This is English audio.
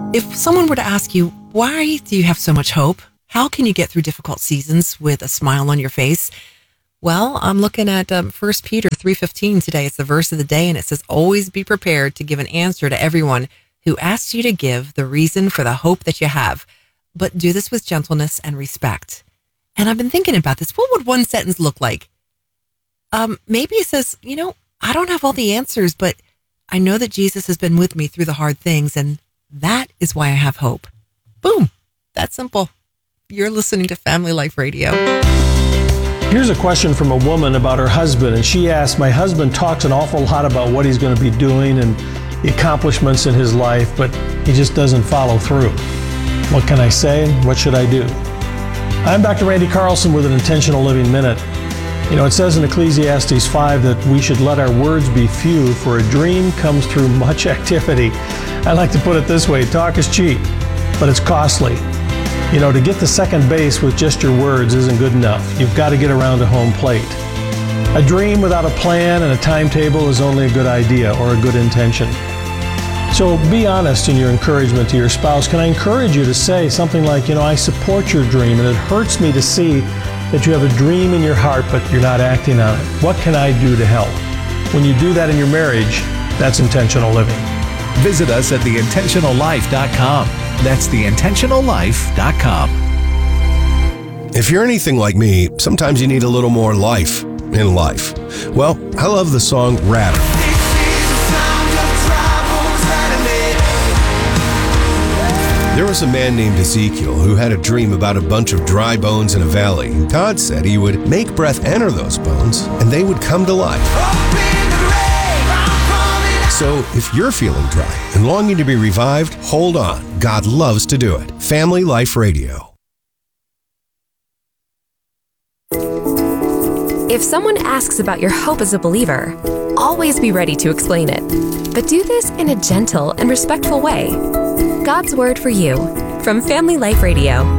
If someone were to ask you, why do you have so much hope? How can you get through difficult seasons with a smile on your face? Well, I'm looking at 1 Peter 3:15 today. It's the verse of the day, and it says, always be prepared to give an answer to everyone who asks you to give the reason for the hope that you have. But do this with gentleness and respect. And I've been thinking about this. What would one sentence look like? Maybe it says, I don't have all the answers, but I know that Jesus has been with me through the hard things, and that is why I have hope. Boom. That's simple. You're listening to Family Life Radio. Here's a question from a woman about her husband, and she asked, my husband talks an awful lot about what he's going to be doing and the accomplishments in his life, but he just doesn't follow through. What can I say? What should I do? I'm Dr. Randy Carlson with an Intentional Living Minute. It says in Ecclesiastes 5 that we should let our words be few, for a dream comes through much activity. I like to put it this way, talk is cheap, but it's costly. To get to second base with just your words isn't good enough. You've got to get around to home plate. A dream without a plan and a timetable is only a good idea or a good intention. So be honest in your encouragement to your spouse. Can I encourage you to say something like, I support your dream, and it hurts me to see that you have a dream in your heart, but you're not acting on it. What can I do to help? When you do that in your marriage, that's intentional living. Visit us at theintentionallife.com. That's theintentionallife.com. If you're anything like me, sometimes you need a little more life in life. Well, I love the song Rattle. There was a man named Ezekiel who had a dream about a bunch of dry bones in a valley. God said he would make breath enter those bones, and they would come to life. So if you're feeling dry and longing to be revived, hold on. God loves to do it. Family Life Radio. If someone asks about your hope as a believer, always be ready to explain it. But do this in a gentle and respectful way. God's Word for You from Family Life Radio.